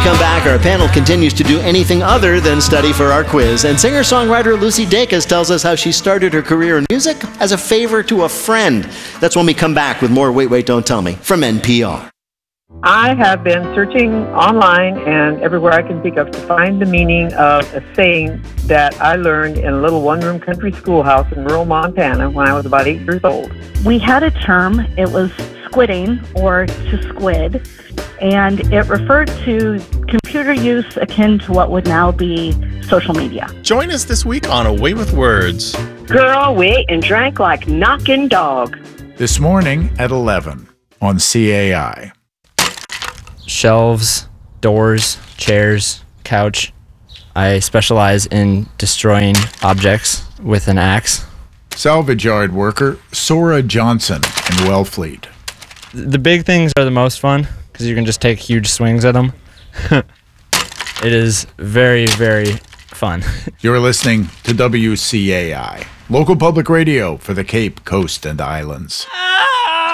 come back, our panel continues to do anything other than study for our quiz. And singer-songwriter Lucy Dacus tells us how she started her career in music as a favor to a friend. That's when we come back with more Wait, Wait, Don't Tell Me from NPR. I have been searching online and everywhere I can think of to find the meaning of a saying that I learned in a little one-room country schoolhouse in rural Montana when I was about 8 years old. We had a term, it was squidding or to squid, and it referred to computer use akin to what would now be social media. Join us this week on A Way with Words. Girl, we ate and drank like knocking dog. This morning at 11 on CAI. Shelves, doors, chairs, couch. I specialize in destroying objects with an axe. Salvage yard worker Sora Johnson in Wellfleet. The big things are the most fun because you can just take huge swings at them. It is very, very fun. You're listening to WCAI, local public radio for the Cape, Coast, and Islands.